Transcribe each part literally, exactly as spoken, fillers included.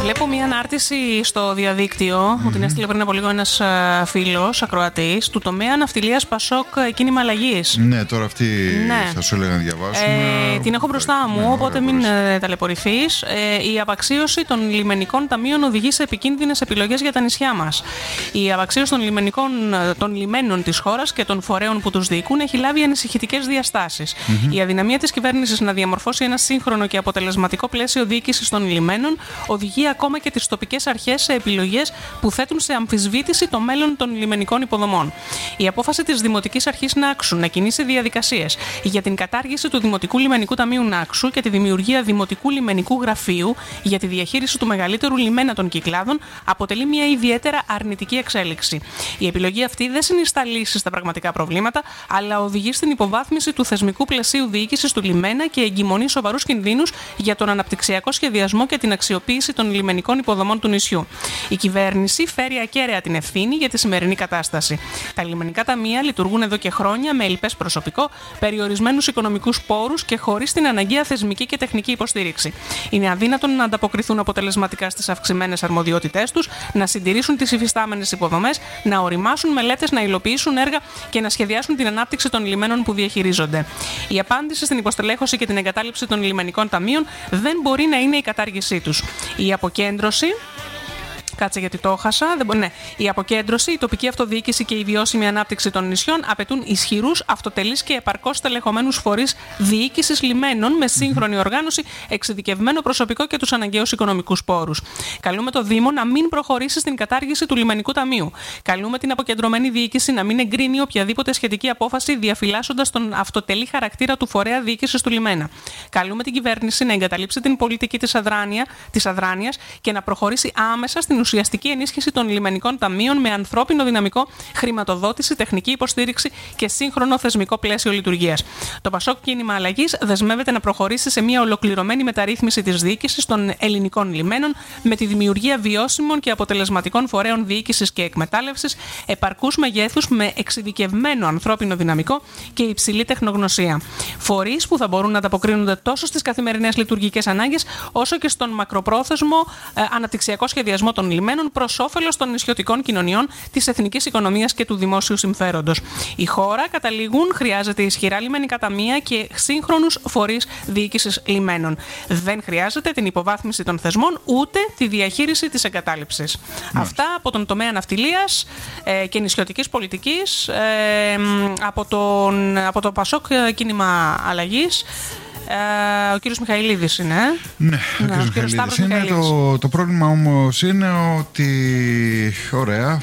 Βλέπω μια ανάρτηση στο διαδίκτυο, mm-hmm. που την έστειλε πριν από λίγο ένας φίλος, ακροατής, του τομέα ναυτιλίας Πασόκ Κίνημα Αλλαγής. Ναι, τώρα αυτή ναι. θα σου έλεγα να διαβάσουμε. Ε, την έχω μπροστά μου, ναι, οπότε μην ε, ταλαιπωρηθείς. Ε, η απαξίωση των λιμενικών ταμείων οδηγεί σε επικίνδυνες επιλογές για τα νησιά μας. Η απαξίωση των, λιμενικών, των λιμένων της χώρας και των φορέων που τους διοικούν έχει λάβει ανησυχητικές διαστάσεις. Mm-hmm. Η αδυναμία της κυβέρνησης να διαμορφώσει ένα σύγχρονο και αποτελεσματικό πλαίσιο διοίκησης των λιμένων οδηγεί ακόμα και τις τοπικές αρχές σε επιλογές που θέτουν σε αμφισβήτηση το μέλλον των λιμενικών υποδομών. Η απόφαση της Δημοτικής Αρχής Νάξου να κινήσει διαδικασίες για την κατάργηση του Δημοτικού Λιμενικού Ταμείου Νάξου και τη δημιουργία Δημοτικού Λιμενικού Γραφείου για τη διαχείριση του μεγαλύτερου λιμένα των Κυκλάδων αποτελεί μια ιδιαίτερα αρνητική εξέλιξη. Η επιλογή αυτή δεν συνιστά λύσεις στα πραγματικά προβλήματα, αλλά οδηγεί στην υποβάθμιση του θεσμικού πλαισίου διοίκησης του λιμένα και εγκυμονεί σοβαρούς κινδύνους για τον αναπτυξιακό σχεδιασμό και την αξιοποίηση των λιμενικών υποδομών του νησιού. Η κυβέρνηση φέρει ακέραια την ευθύνη για τη σημερινή κατάσταση. Τα λιμενικά ταμεία λειτουργούν εδώ και χρόνια με ελλειπές προσωπικό, περιορισμένους οικονομικούς πόρους και χωρίς την αναγκαία θεσμική και τεχνική υποστήριξη. Είναι αδύνατον να ανταποκριθούν αποτελεσματικά στις αυξημένες αρμοδιότητές τους, να συντηρήσουν τις υφιστάμενες υποδομές, να οριμάσουν μελέτες, να υλοποιήσουν έργα και να σχεδιάσουν την ανάπτυξη των λιμένων που διαχειρίζονται. Η απάντηση στην υποστελέχωση και την εγκατάλειψη των λιμενικών ταμείων δεν μπορεί να είναι η κατάργησή τους. Η αποκέντρωση. Κάτσε γιατί το έχασα. Δεν ναι. Η αποκέντρωση, η τοπική αυτοδιοίκηση και η βιώσιμη ανάπτυξη των νησιών απαιτούν ισχυρούς, αυτοτελείς και επαρκώς στελεχωμένους φορείς διοίκησης λιμένων με σύγχρονη οργάνωση, εξειδικευμένο προσωπικό και τους αναγκαίους οικονομικούς πόρους. Καλούμε το Δήμο να μην προχωρήσει στην κατάργηση του λιμενικού ταμείου. Καλούμε την αποκεντρωμένη διοίκηση να μην εγκρίνει οποιαδήποτε σχετική απόφαση, διαφυλάσσοντας τον αυτοτελή χαρακτήρα του φορέα διοίκησης του λιμένα. Καλούμε την κυβέρνηση να εγκαταλείψει την πολιτική της αδράνεια, της αδράνειας και να προχωρήσει άμεσα στην ουσιαστική ενίσχυση των λιμενικών ταμείων με ανθρώπινο δυναμικό, χρηματοδότηση, τεχνική υποστήριξη και σύγχρονο θεσμικό πλαίσιο λειτουργίας. Το Πασόκ Κίνημα Αλλαγής δεσμεύεται να προχωρήσει σε μια ολοκληρωμένη μεταρρύθμιση της διοίκησης των ελληνικών λιμένων με τη δημιουργία βιώσιμων και αποτελεσματικών φορέων διοίκησης και εκμετάλλευσης, επαρκούς μεγέθους με εξειδικευμένο ανθρώπινο δυναμικό και υψηλή τεχνογνωσία. Φορείς που θα μπορούν να ανταποκρίνονται τόσο στις καθημερινές λειτουργικές ανάγκες, όσο και στον μακροπρόθεσμο ε, αναπτυξιακό σχεδιασμό των λιμένων προς όφελος των νησιωτικών κοινωνιών, της εθνικής οικονομίας και του δημόσιου συμφέροντος. Η χώρα, καταλήγουν, χρειάζεται ισχυρά λιμενικά ταμεία και σύγχρονους φορείς διοίκησης λιμένων. Δεν χρειάζεται την υποβάθμιση των θεσμών ούτε τη διαχείριση της εγκατάλειψης. Mm. Αυτά από τον τομέα ναυτιλίας ε, και νησιωτικής πολιτικής, ε, από, τον, από το Πασόκ Κίνημα Αλλαγής. Ε, ο κύριος Μιχαηλίδης είναι. Ναι, ο ναι, κύριος Μιχαηλίδης είναι. Το, το πρόβλημα όμως είναι ότι, ωραία,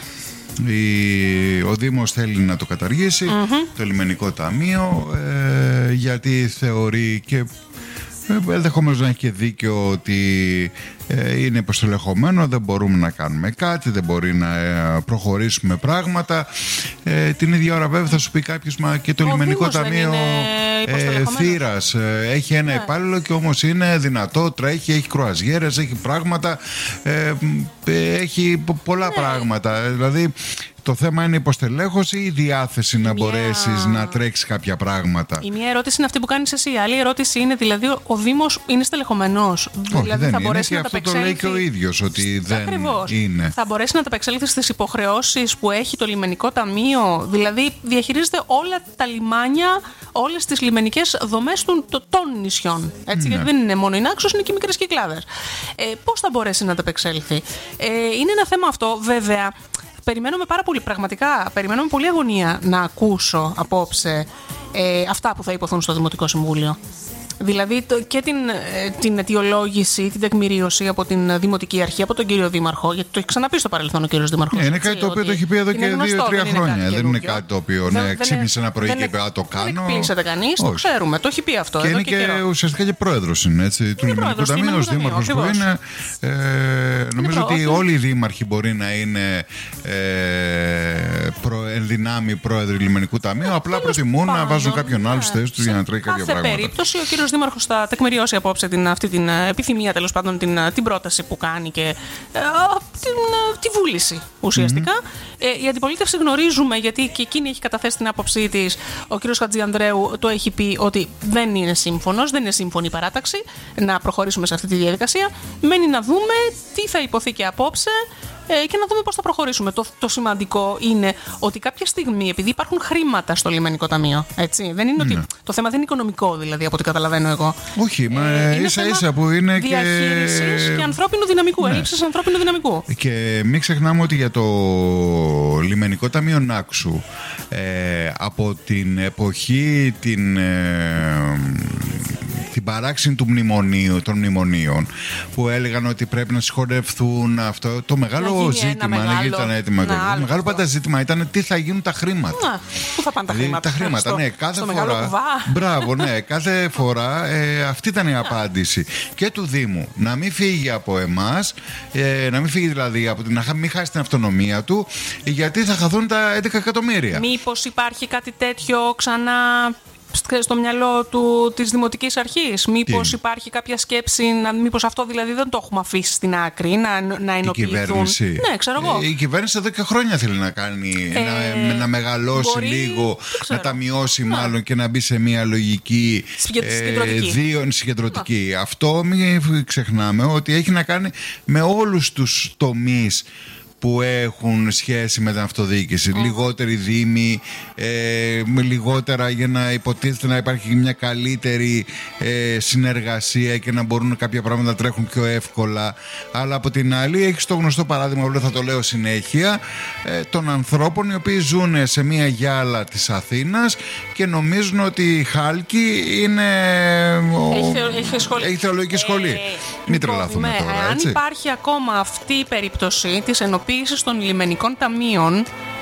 η, ο Δήμος θέλει να το καταργήσει, mm-hmm. το λιμενικό ταμείο, ε, γιατί θεωρεί και ενδεχομένως να έχει και δίκιο ότι ε, είναι υποστελεχωμένο, δεν μπορούμε να κάνουμε κάτι, δεν μπορεί να ε, προχωρήσουμε πράγματα. Ε, την ίδια ώρα βέβαια θα σου πει κάποιος, μα και το ο λιμενικό ταμείο ε, Θήρας ε, έχει ένα yeah. υπάλληλο και όμως είναι δυνατό, τρέχει, έχει κρουαζιέρες, έχει πράγματα, ε, ε, έχει πολλά yeah. πράγματα. Δηλαδή το θέμα είναι η υποστελέχωση ή η διάθεση να μια... μπορέσεις να τρέξεις κάποια πράγματα. Η μία ερώτηση είναι αυτή που κάνεις εσύ. Η άλλη ερώτηση είναι δηλαδή ο Δήμος είναι στελεχωμένος. Όχι, δηλαδή δεν θα είναι μπορέσει και να αυτό ταπεξέλθει... το λέει και ο ίδιος ότι δεν Ακριβώς. είναι. Θα μπορέσει να ταπεξέλθει στις υποχρεώσεις που έχει το λιμενικό ταμείο. Δηλαδή διαχειρίζεται όλα τα λιμάνια, όλες τις λιμενικές δομές των, των νησιών. Έτσι, ναι. Γιατί δεν είναι μόνο η Νάξος, είναι και οι μικρές Κυκλάδες. Ε, πώς θα μπορέσει να ταπεξέλθει. Ε, είναι ένα θέμα αυτό βέβαια. Περιμένουμε πάρα πολύ, πραγματικά, περιμένουμε πολύ αγωνία να ακούσω απόψε ε, αυτά που θα υποθούν στο Δημοτικό Συμβούλιο. Δηλαδή το, και την, την αιτιολόγηση, την τεκμηρίωση από την Δημοτική Αρχή, από τον κύριο Δήμαρχο, γιατί το έχει ξαναπεί στο παρελθόν ο κύριος Δήμαρχος. Ναι, είναι κάτι το οποίο το έχει πει εδώ και δύο-τρία χρόνια. Δεν είναι κάτι το οποίο ναι, ξύπνησε ένα πρωί και είπε Α, το κάνω. Δεν εκπλήσεται κανείς, το ξέρουμε, το έχει πει αυτό. Και εδώ είναι και, και ουσιαστικά και πρόεδρος είναι, έτσι, του Λιμενικού Ταμείου, ως Δήμαρχος που είναι. Ε, νομίζω είναι ότι όλοι οι δήμαρχοι μπορεί να είναι ε, προ, ενδυνάμει πρόεδροι Λιμενικού Ταμείου, απλά προτιμούν να βάζουν κάποιον άλλο στη θέση του για να τρέχει κάποια πράγματα. Σε περίπτωση ο κύριος κύριος Δήμαρχος θα τεκμηριώσει απόψε την, αυτή την επιθυμία, τέλος πάντων την, την πρόταση που κάνει και ε, την, τη βούληση ουσιαστικά. Mm-hmm. Ε, η αντιπολίτευση γνωρίζουμε, γιατί και εκείνη έχει καταθέσει την άποψή της. Ο κύριος Χατζιανδρέου το έχει πει ότι δεν είναι σύμφωνος, δεν είναι σύμφωνη η παράταξη να προχωρήσουμε σε αυτή τη διαδικασία. Μένει να δούμε τι θα υποθεί και απόψε και να δούμε πώς θα προχωρήσουμε. Το, το σημαντικό είναι ότι κάποια στιγμή, επειδή υπάρχουν χρήματα στο λιμενικό ταμείο, έτσι, δεν είναι ότι, ναι. το θέμα δεν είναι οικονομικό, δηλαδή, από ό,τι καταλαβαίνω εγώ. Όχι, μα ε, ίσα ίσα που είναι και διαχείρισης και ανθρώπινου δυναμικού, ναι. έλλειψης ανθρώπινου δυναμικού. Και μην ξεχνάμε ότι για το λιμενικό ταμείο Νάξου, ε, από την εποχή την... Ε, την παράξενη του μνημονίου, των μνημονίων, που έλεγαν ότι πρέπει να συγχωρευτούν αυτό. Το μεγάλο ζήτημα, μεγάλο, ήταν έτοιμο. Το μεγάλο αυτό. πάντα ζήτημα ήταν τι θα γίνουν τα χρήματα. Να, πού θα πάνε τα χρήματα. Τα χρήματα, στο, ναι, κάθε στο φορά. Μπράβο, ναι, κάθε φορά ε, αυτή ήταν η απάντηση. Και του Δήμου, να μην φύγει από εμάς, ε, να μην φύγει δηλαδή από την, να μην χάσει την αυτονομία του, γιατί θα χαθούν τα έντεκα εκατομμύρια. Μήπως υπάρχει κάτι τέτοιο ξανά στο μυαλό του, της Δημοτικής Αρχής? Μήπως Τι? υπάρχει κάποια σκέψη, να, μήπως αυτό δηλαδή δεν το έχουμε αφήσει στην άκρη, να, να ενοποιηθούν? Ναι, ξέρω εγώ. Η κυβέρνηση δέκα χρόνια θέλει να κάνει, ε, να, να μεγαλώσει μπορεί, λίγο, να τα μειώσει να. μάλλον και να μπει σε μια λογική συγκεντρωτική. Ε, δύο συγκεντρωτική. Αυτό μην ξεχνάμε ότι έχει να κάνει με όλους τους τομείς που έχουν σχέση με την αυτοδιοίκηση. Mm. Λιγότεροι δήμοι, ε, λιγότερα για να υποτίθεται να υπάρχει μια καλύτερη ε, συνεργασία και να μπορούν κάποια πράγματα να τρέχουν πιο εύκολα. Αλλά από την άλλη έχεις το γνωστό παράδειγμα, που θα το λέω συνέχεια, ε, των ανθρώπων οι οποίοι ζουν σε μια γυάλα της Αθήνας και νομίζουν ότι η Χάλκη είναι... Έχει, θεω, έχει, σχολή. έχει θεολογική σχολή. Ε, Μην τρελαθούμε με, τώρα, αν έτσι. υπάρχει ακόμα αυτή η περίπτωση της ενοποίησης των λιμενικών ταμείων,